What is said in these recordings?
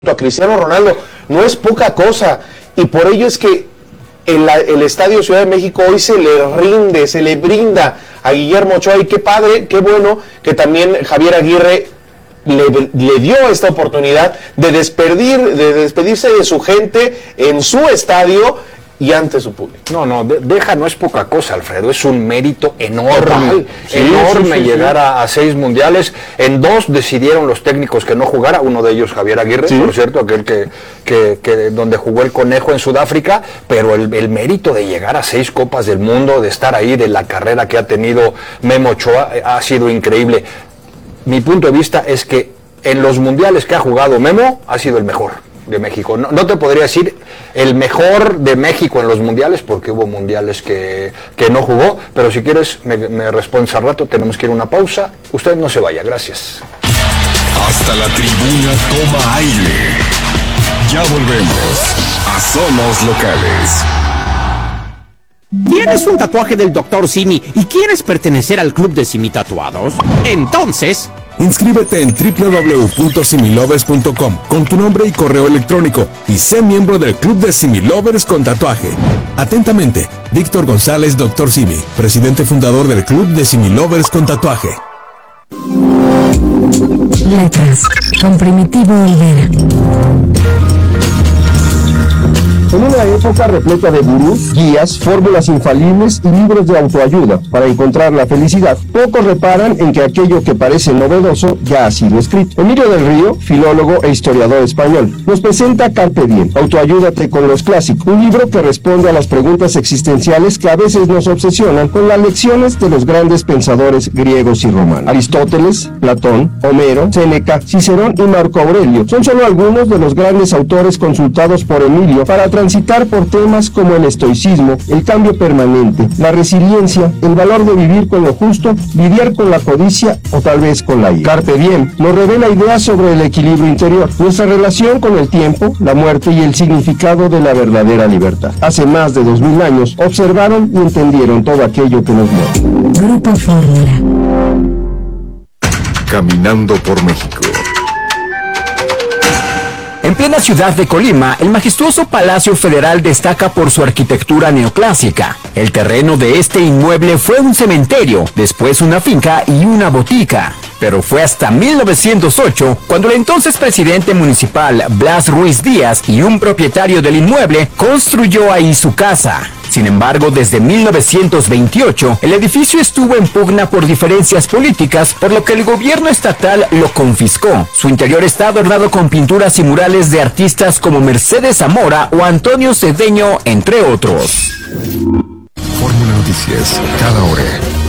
a Cristiano Ronaldo no es poca cosa, y por ello es que el Estadio Ciudad de México hoy se le brinda a Guillermo Ochoa, y qué padre, qué bueno que también Javier Aguirre le dio esta oportunidad de despedirse de su gente en su estadio y ante su público. No es poca cosa, Alfredo, es un mérito enorme, sí, llegar a 6 mundiales. En 2 decidieron los técnicos que no jugara, uno de ellos Javier Aguirre, sí, por cierto, aquel que donde jugó el Conejo en Sudáfrica, pero el mérito de llegar a 6 Copas del Mundo, de estar ahí, de la carrera que ha tenido Memo Ochoa, ha sido increíble. Mi punto de vista es que en los mundiales que ha jugado Memo, ha sido el mejor de México. No te podría decir el mejor de México en los mundiales, porque hubo mundiales que no jugó, pero si quieres me respondes al rato. Tenemos que ir a una pausa. Usted no se vaya, gracias. Hasta la tribuna toma aire. Ya volvemos a Somos Locales. ¿Tienes un tatuaje del Dr. Simi y quieres pertenecer al club de Simi Tatuados? Entonces, inscríbete en www.similovers.com con tu nombre y correo electrónico y sé miembro del club de Simi Lovers con tatuaje. Atentamente, Víctor González, Dr. Simi, presidente fundador del club de Simi Lovers con tatuaje. Letras con Primitivo Olvera. En una época repleta de gurús, guías, fórmulas infalibles y libros de autoayuda para encontrar la felicidad, pocos reparan en que aquello que parece novedoso ya ha sido escrito. Emilio del Río, filólogo e historiador español, nos presenta Carpe Diem, Autoayúdate con los clásicos, un libro que responde a las preguntas existenciales que a veces nos obsesionan con las lecciones de los grandes pensadores griegos y romanos. Aristóteles, Platón, Homero, Séneca, Cicerón y Marco Aurelio son solo algunos de los grandes autores consultados por Emilio para transitar por temas como el estoicismo, el cambio permanente, la resiliencia, el valor de vivir con lo justo, lidiar con la codicia o tal vez con la ira. Carpe Diem nos revela ideas sobre el equilibrio interior, nuestra relación con el tiempo, la muerte y el significado de la verdadera libertad. Hace más de 2000 años observaron y entendieron todo aquello que nos mueve. Grupo Fórmula. Caminando por México. En plena ciudad de Colima, el majestuoso Palacio Federal destaca por su arquitectura neoclásica. El terreno de este inmueble fue un cementerio, después una finca y una botica. Pero fue hasta 1908 cuando el entonces presidente municipal Blas Ruiz Díaz y un propietario del inmueble construyó ahí su casa. Sin embargo, desde 1928, el edificio estuvo en pugna por diferencias políticas, por lo que el gobierno estatal lo confiscó. Su interior está adornado con pinturas y murales de artistas como Mercedes Zamora o Antonio Cedeño, entre otros. Fórmula Noticias, cada hora.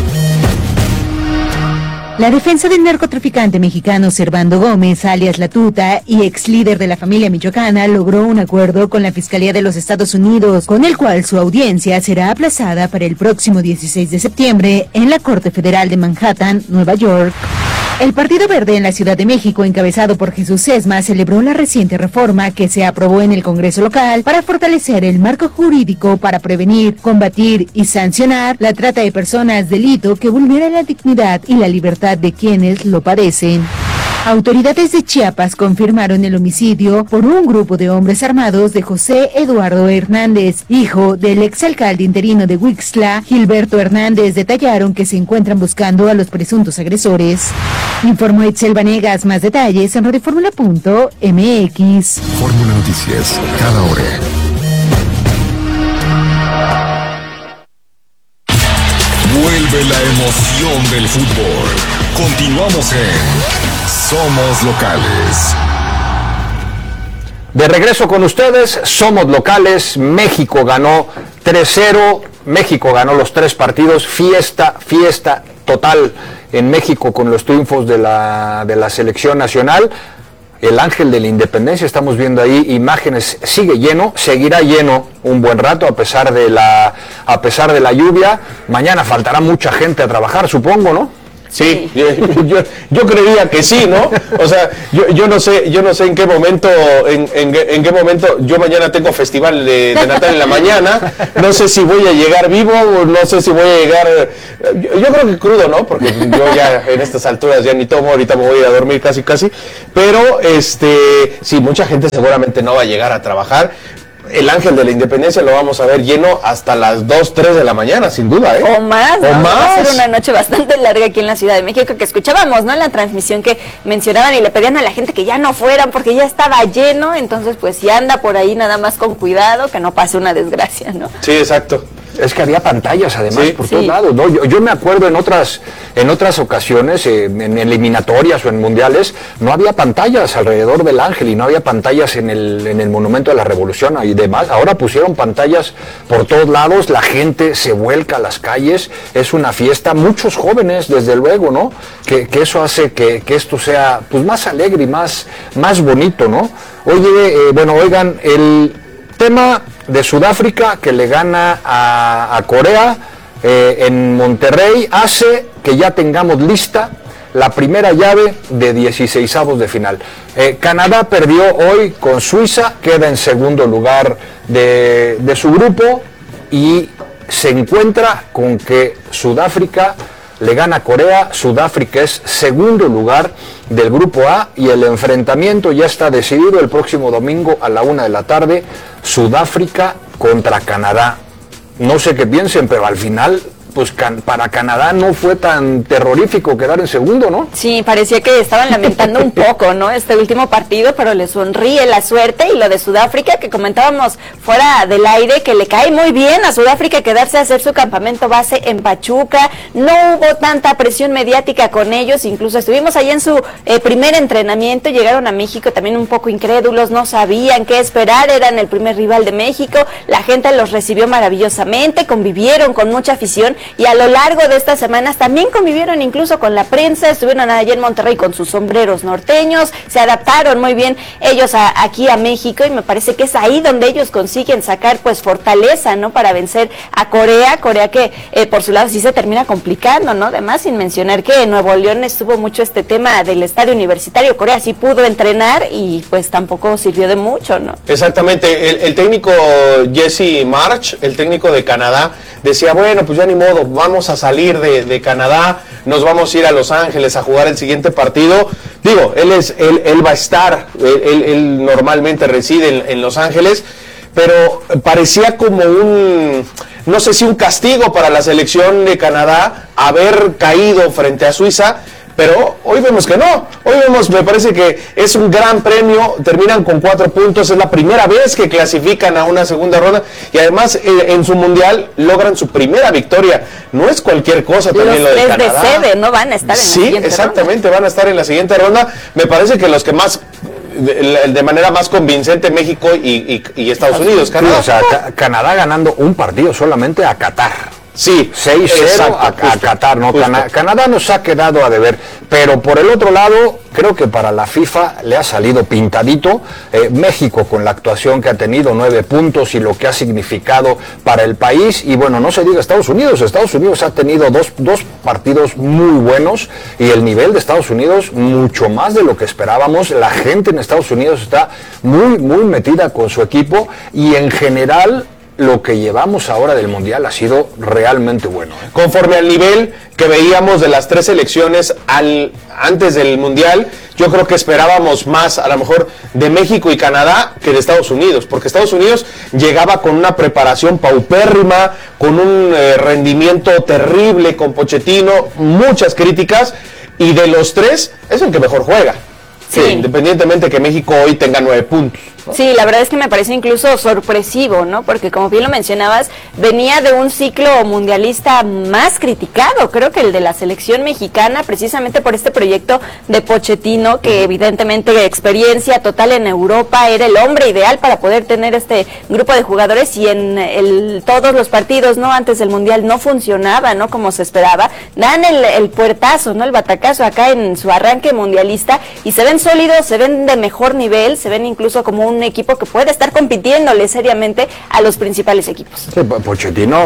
La defensa del narcotraficante mexicano Servando Gómez, alias La Tuta, y ex líder de la familia michoacana, logró un acuerdo con la Fiscalía de los Estados Unidos, con el cual su audiencia será aplazada para el próximo 16 de septiembre en la Corte Federal de Manhattan, Nueva York. El Partido Verde en la Ciudad de México, encabezado por Jesús Sesma, celebró la reciente reforma que se aprobó en el Congreso local para fortalecer el marco jurídico para prevenir, combatir y sancionar la trata de personas, delito que vulnera la dignidad y la libertad de quienes lo padecen. Autoridades de Chiapas confirmaron el homicidio por un grupo de hombres armados de José Eduardo Hernández, hijo del exalcalde interino de Huixtla, Gilberto Hernández. Detallaron que se encuentran buscando a los presuntos agresores. Informó Itzel Vanegas. Más detalles en radioformula.mx. Fórmula Noticias, cada hora. Vuelve la emoción del fútbol. Continuamos en Somos Locales. De regreso con ustedes, Somos Locales. México ganó 3-0. México ganó los 3 partidos. Fiesta total en México con los triunfos de la selección nacional. El Ángel de la Independencia, estamos viendo ahí imágenes, sigue lleno, seguirá lleno un buen rato a pesar de la lluvia. Mañana faltará mucha gente a trabajar, supongo, ¿no? Sí, yo creería que sí, ¿no? O sea, yo no sé en qué momento, en qué momento, yo mañana tengo festival de Natal en la mañana, no sé si voy a llegar vivo, no sé si voy a llegar, yo creo que crudo, ¿no? Porque yo ya en estas alturas ya ni tomo, ahorita me voy a ir a dormir casi, pero sí, mucha gente seguramente no va a llegar a trabajar. El Ángel de la Independencia lo vamos a ver lleno hasta las 2, 3 de la mañana, sin duda, ¿eh? O más, ¿no? Va a ser una noche bastante larga aquí en la Ciudad de México, que escuchábamos, ¿no? En la transmisión que mencionaban y le pedían a la gente que ya no fueran porque ya estaba lleno, entonces pues si anda por ahí nada más con cuidado, que no pase una desgracia, ¿no? Sí, exacto. Es que había pantallas además por todos lados, ¿no? Yo me acuerdo en otras ocasiones, en eliminatorias o en mundiales, no había pantallas alrededor del Ángel y no había pantallas en el Monumento de la Revolución y demás. Ahora pusieron pantallas por todos lados, la gente se vuelca a las calles, es una fiesta, muchos jóvenes desde luego, ¿no? Que eso hace que esto sea pues más alegre y más bonito, ¿no? Oye, oigan, el tema de Sudáfrica que le gana a Corea en Monterrey hace que ya tengamos lista la primera llave de 16avos de final. Canadá perdió hoy con Suiza, queda en segundo lugar de su grupo y se encuentra con que Sudáfrica le gana a Corea. Sudáfrica es segundo lugar del grupo A y el enfrentamiento ya está decidido el próximo domingo a la 1 de la tarde, Sudáfrica contra Canadá. No sé qué piensen, pero al final pues para Canadá no fue tan terrorífico quedar en segundo, ¿no? Sí, parecía que estaban lamentando un poco, ¿no? Este último partido, pero le sonríe la suerte. Y lo de Sudáfrica, que comentábamos fuera del aire, que le cae muy bien a Sudáfrica quedarse a hacer su campamento base en Pachuca. No hubo tanta presión mediática con ellos, incluso estuvimos ahí en su primer entrenamiento, llegaron a México también un poco incrédulos, no sabían qué esperar, eran el primer rival de México, la gente los recibió maravillosamente, convivieron con mucha afición. Y a lo largo de estas semanas también convivieron incluso con la prensa, estuvieron allá en Monterrey con sus sombreros norteños, se adaptaron muy bien ellos aquí a México y me parece que es ahí donde ellos consiguen sacar pues fortaleza, ¿no? Para vencer a Corea que por su lado sí se termina complicando, ¿no? Además, sin mencionar que en Nuevo León estuvo mucho este tema del estadio universitario, Corea sí pudo entrenar y pues tampoco sirvió de mucho, ¿no? Exactamente, el técnico Jesse Marsh, el técnico de Canadá, decía, bueno, pues ya ni modo, vamos a salir de Canadá, nos vamos a ir a Los Ángeles a jugar el siguiente partido. Digo, él va a estar, él normalmente reside en Los Ángeles, pero parecía como no sé si un castigo para la selección de Canadá haber caído frente a Suiza. Pero hoy vemos que no, me parece que es un gran premio, terminan con 4 puntos, es la primera vez que clasifican a una segunda ronda y además en su mundial logran su primera victoria, no es cualquier cosa también lo de Canadá. Los 3 de sede no van a estar en la siguiente ronda. Sí, exactamente, van a estar en la siguiente ronda, me parece que los que más, de manera más convincente, México y Estados Unidos, Canadá. Sí, o sea, Canadá ganando un partido solamente a Qatar. Sí, 6-0 a Qatar, ¿no? Canadá nos ha quedado a deber, pero por el otro lado, creo que para la FIFA le ha salido pintadito. México con la actuación que ha tenido, 9 puntos y lo que ha significado para el país, y bueno, no se diga Estados Unidos ha tenido dos partidos muy buenos y el nivel de Estados Unidos mucho más de lo que esperábamos. La gente en Estados Unidos está muy metida con su equipo y en general lo que llevamos ahora del Mundial ha sido realmente bueno. Conforme al nivel que veíamos de las 3 selecciones antes del Mundial, yo creo que esperábamos más, a lo mejor, de México y Canadá que de Estados Unidos, porque Estados Unidos llegaba con una preparación paupérrima, con un rendimiento terrible, con Pochettino, muchas críticas, y de los 3 es el que mejor juega. Sí. Independientemente que México hoy tenga 9 puntos. ¿no? Sí, la verdad es que me parece incluso sorpresivo, ¿no? Porque como bien lo mencionabas, venía de un ciclo mundialista más criticado, creo que el de la selección mexicana, precisamente por este proyecto de Pochettino, que evidentemente experiencia total en Europa, era el hombre ideal para poder tener este grupo de jugadores y en todos los partidos, ¿no? Antes del mundial no funcionaba, ¿no? Como se esperaba. Dan el puertazo, ¿no? El batacazo acá en su arranque mundialista y se ven sólidos, se ven de mejor nivel, se ven incluso como un equipo que puede estar compitiéndole seriamente a los principales equipos. Sí, Pochettino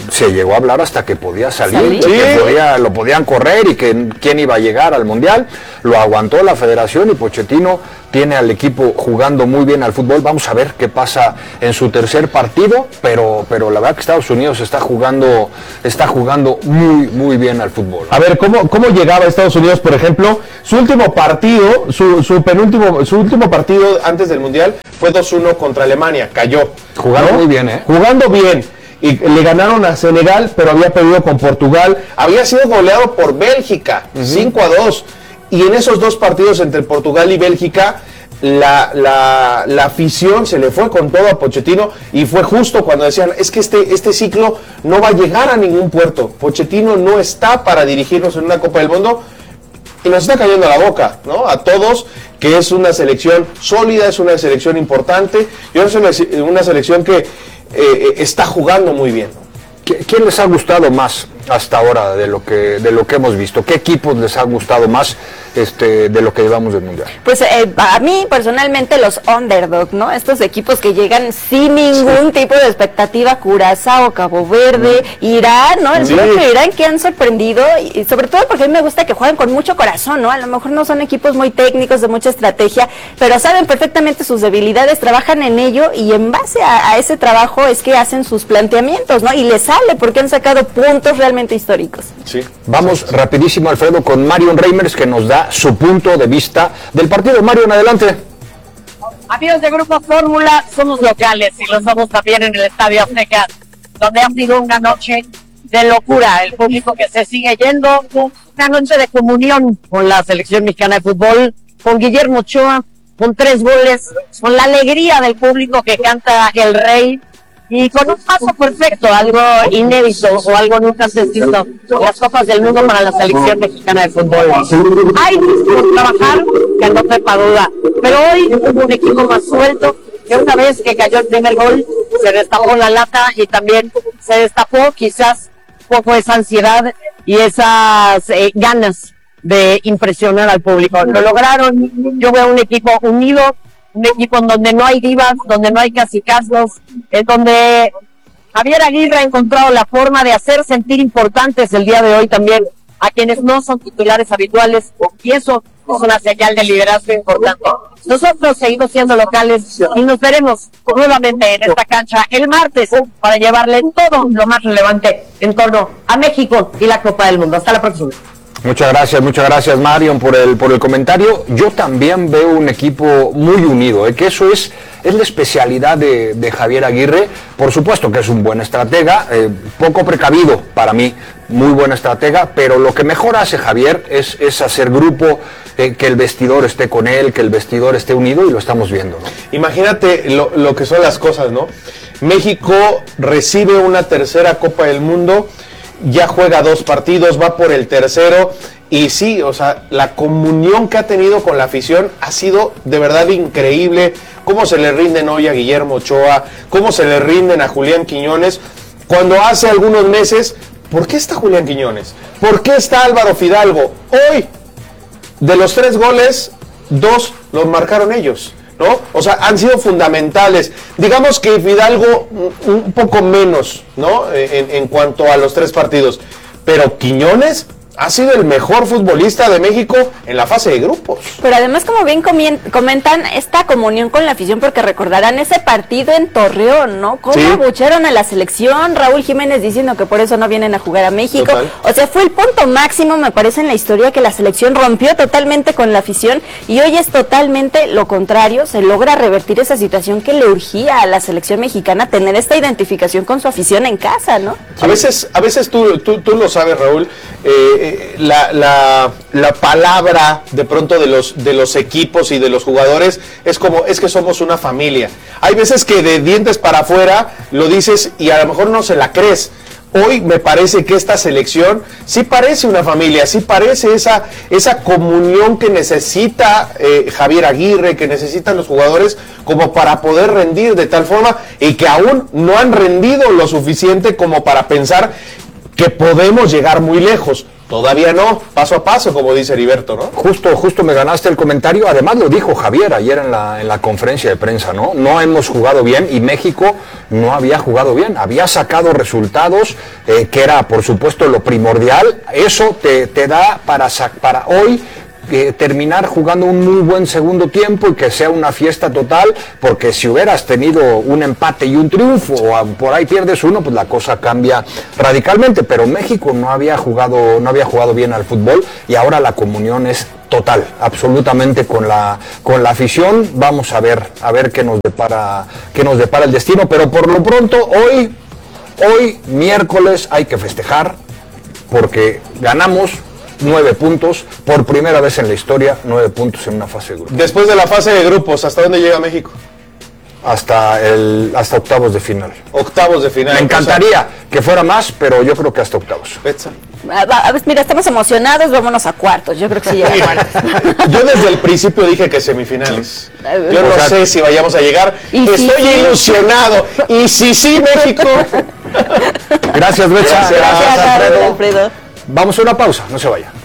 se llegó a hablar hasta que podía salir, Sí. que lo podían correr y que quién iba a llegar al Mundial. Lo aguantó la federación y Pochettino tiene al equipo jugando muy bien al fútbol. Vamos a ver qué pasa en su tercer partido, pero la verdad que Estados Unidos está jugando muy, muy bien al fútbol. A ver, ¿cómo llegaba Estados Unidos, por ejemplo? Su último partido, su último partido antes del Mundial fue 2-1 contra Alemania, cayó. Jugando muy bien, Jugando bien. Y le ganaron a Senegal, pero había perdido con Portugal. Había sido goleado por Bélgica, 5-2. Y en esos dos partidos entre Portugal y Bélgica, la afición se le fue con todo a Pochettino, y fue justo cuando decían, es que este ciclo no va a llegar a ningún puerto. Pochettino no está para dirigirnos en una Copa del Mundo, y nos está cayendo la boca, ¿no? A todos, que es una selección sólida, es una selección importante, y es una selección que está jugando muy bien. ¿Quién les ha gustado más hasta ahora de lo que hemos visto? ¿Qué equipos les ha gustado más de lo que llevamos del Mundial? Pues a mí personalmente los underdog, ¿no? Estos equipos que llegan sin ningún tipo de expectativa, Curazao, Cabo Verde, Irán, ¿no? El propio Irán, que han sorprendido, y sobre todo porque a mí me gusta que jueguen con mucho corazón, ¿no? A lo mejor no son equipos muy técnicos, de mucha estrategia, pero saben perfectamente sus debilidades, trabajan en ello, y en base a ese trabajo es que hacen sus planteamientos, ¿no? Y les sale porque han sacado puntos realmente históricos. Sí. Vamos rapidísimo, Alfredo, con Marion Reimers, que nos da su punto de vista del partido. Marion, adelante. Amigos de Grupo Fórmula, somos locales y lo somos también en el Estadio Azteca, donde ha sido una noche de locura. El público que se sigue yendo, una noche de comunión con la selección mexicana de fútbol, con Guillermo Ochoa, con 3 goles, con la alegría del público que canta El Rey, y con un paso perfecto, algo inédito o algo nunca se visto en las Copas del Mundo para la selección mexicana de fútbol. Hay por trabajar, que no sepa duda, pero hoy hubo un equipo más suelto, que una vez que cayó el primer gol se destapó la lata, y también se destapó quizás un poco esa ansiedad y esas ganas de impresionar al público. Lo lograron. Yo veo un equipo unido, un equipo en donde no hay divas, donde no hay cacicazgos, en donde Javier Aguirre ha encontrado la forma de hacer sentir importantes el día de hoy también a quienes no son titulares habituales, y eso es una señal de liderazgo importante. Nosotros seguimos siendo locales y nos veremos nuevamente en esta cancha el martes para llevarle todo lo más relevante en torno a México y la Copa del Mundo. Hasta la próxima. Muchas gracias Marion por el comentario. Yo también veo un equipo muy unido, que eso es la especialidad de Javier Aguirre. Por supuesto que es un buen estratega, poco precavido para mí, muy buen estratega, pero lo que mejor hace Javier es hacer grupo, que el vestidor esté con él, que el vestidor esté unido, y lo estamos viendo, ¿no? Imagínate lo que son las cosas, ¿no? México recibe una tercera Copa del Mundo, ya juega 2 partidos, va por el tercero, y sí, o sea, la comunión que ha tenido con la afición ha sido de verdad increíble. Cómo se le rinden hoy a Guillermo Ochoa, cómo se le rinden a Julián Quiñones, cuando hace algunos meses, ¿por qué está Julián Quiñones? ¿Por qué está Álvaro Fidalgo? Hoy, de los 3 goles, 2 los marcaron ellos, ¿no? O sea, han sido fundamentales. Digamos que Fidalgo un poco menos, ¿no? En cuanto a los 3 partidos. Pero Quiñones ha sido el mejor futbolista de México en la fase de grupos. Pero además, como bien comentan, esta comunión con la afición, porque recordarán ese partido en Torreón, ¿no? Cómo abuchearon a la selección, Raúl Jiménez diciendo que por eso no vienen a jugar a México. Total. O sea, fue el punto máximo, me parece, en la historia, que la selección rompió totalmente con la afición, y hoy es totalmente lo contrario. Se logra revertir esa situación que le urgía a la selección mexicana, tener esta identificación con su afición en casa, ¿no? Sí. A veces tú lo sabes, Raúl, la palabra de pronto de los equipos y de los jugadores es que somos una familia. Hay veces que de dientes para afuera lo dices y a lo mejor no se la crees. Hoy me parece que esta selección sí parece una familia, sí parece esa comunión que necesita Javier Aguirre, que necesitan los jugadores como para poder rendir de tal forma, y que aún no han rendido lo suficiente como para pensar que podemos llegar muy lejos. Todavía no, paso a paso, como dice Heriberto, ¿no? Justo me ganaste el comentario. Además lo dijo Javier ayer en la conferencia de prensa, ¿no? No hemos jugado bien y México no había jugado bien. Había sacado resultados, que era, por supuesto, lo primordial. Eso te da para hoy terminar jugando un muy buen segundo tiempo y que sea una fiesta total, porque si hubieras tenido un empate y un triunfo o por ahí pierdes uno, pues la cosa cambia radicalmente. Pero México no había jugado bien al fútbol y ahora la comunión es total, absolutamente con la afición. Vamos a ver qué nos depara el destino, pero por lo pronto hoy miércoles hay que festejar porque ganamos 9 puntos, por primera vez en la historia, 9 puntos en una fase de grupos. Después de la fase de grupos, ¿hasta dónde llega México? Hasta octavos de final. Octavos de final. Me encantaría que fuera más, pero yo creo que hasta octavos. Mira, estamos emocionados, vámonos a cuartos. Yo creo que sí llega a cuartos. Yo desde el principio dije que semifinales. Yo no sé si vayamos a llegar. Estoy ilusionado. Y sí, México. Gracias, Becha. Gracias, Alfredo. Vamos a una pausa, no se vaya.